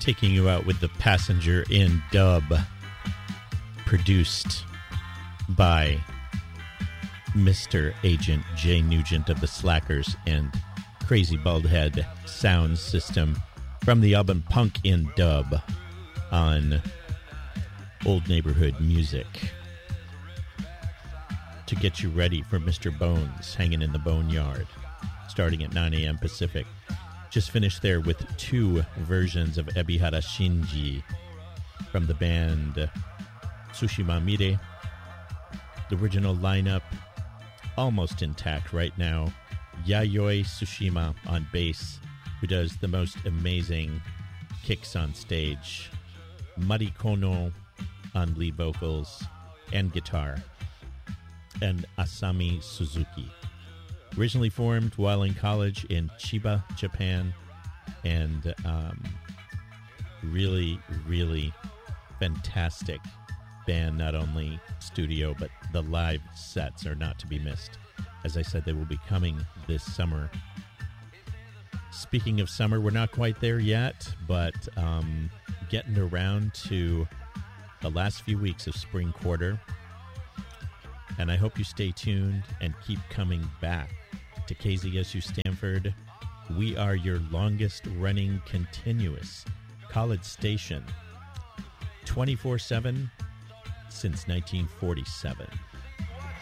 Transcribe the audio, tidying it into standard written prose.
taking you out with The Passenger in dub, produced by Mr. Agent Jay Nugent of the Slackers and Crazy Baldhead sound system from the album Punk in Dub on Old Neighborhood Music. To get you ready for Mr. Bones hanging in the Boneyard, starting at 9 a.m. Pacific. Just finished there with two versions of Ebihara Shinji from the band Tsushima Mire. The original lineup almost intact right now. Yayoi Tsushima on bass, who does the most amazing kicks on stage. Marikono on lead vocals and guitar. And Asami Suzuki. Originally formed while in college in Chiba, Japan, and really, really fantastic band. Not only studio, but the live sets are not to be missed. As I said, they will be coming this summer. Speaking of summer, we're not quite there yet, but getting around to the last few weeks of spring quarter. And I hope you stay tuned and keep coming back to KZSU Stanford. We are your longest running continuous college station, 24/7 since 1947.